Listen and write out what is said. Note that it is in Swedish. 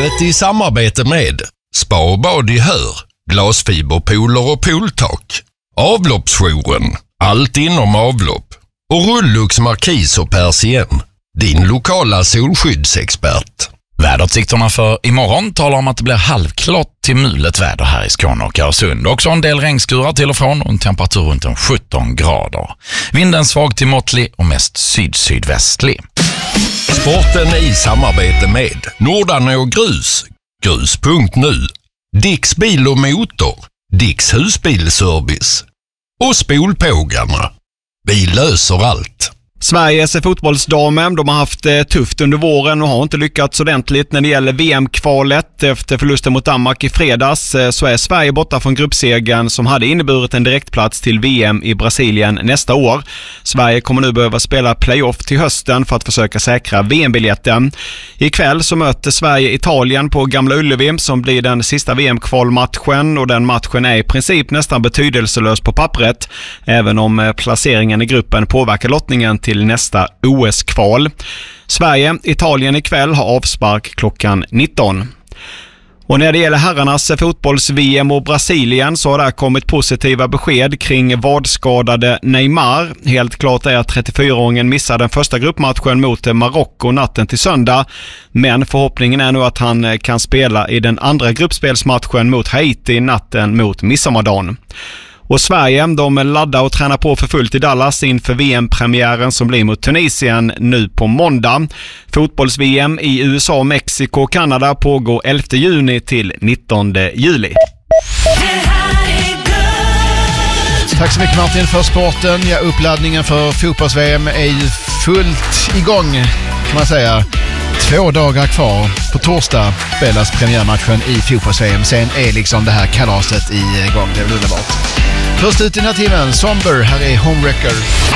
Sportbladet i samarbete med Spa och bad i Hör, glasfiberpooler och pooltak, Avloppsjouren, allt inom avlopp och Rullux Markis och Persien, din lokala solskyddsexpert. Väderutsikterna för imorgon talar om att det blir halvklart till mulet väder här i Skåne och Öresund. Också en del regnskurar till och från och en temperatur runt 17 grader. Vinden svag till måttlig och mest syd-sydvästlig. Sporten i samarbete med Nordarna och Grus, grus.nu, Dicks bil och motor, Dicks husbilservice och Spolpågarna. Vi löser allt. Sveriges fotbollsdamer, de har haft tufft under våren och har inte lyckats ordentligt när det gäller VM-kvalet. Efter förlusten mot Danmark i fredags så är Sverige borta från gruppsegern som hade inneburit en direktplats till VM i Brasilien nästa år. Sverige kommer nu behöva spela playoff till hösten för att försöka säkra VM-biljetten. Ikväll så möter Sverige Italien på Gamla Ullevi som blir den sista VM-kvalmatchen, och den matchen är i princip nästan betydelselös på pappret, även om placeringen i gruppen påverkar lottningen till nästa OS-kval. Sverige-Italien ikväll har avspark klockan 19. Och när det gäller herrarnas fotbolls-VM och Brasilien så har det kommit positiva besked kring vadskadade Neymar. Helt klart är att 34-åringen missade den första gruppmatchen mot Marocko natten till söndag. Men förhoppningen är nu att han kan spela i den andra gruppspelsmatchen mot Haiti natten mot midsommardagen. Och Sverige, de laddar och tränar på för fullt i Dallas inför VM-premiären som blir mot Tunisien nu på måndag. Fotbolls-VM i USA, Mexiko och Kanada pågår 11 juni till 19 juli. Tack så mycket Martin för sporten. Ja, uppladdningen för fotbolls-VM är ju fullt igång kan man säga. 2 dagar kvar. På torsdag spelas premiärmatchen i fotbolls-VM. Sen är liksom det här kalaset igång. Det är underbart. Först ut i den här timmen, Somber, här är Homewrecker.